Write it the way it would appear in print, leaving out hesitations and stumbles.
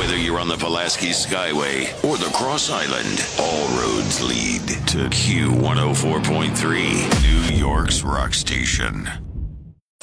Whether you're on the Pulaski Skyway or the Cross Island, all roads lead to Q104.3, New York's rock station.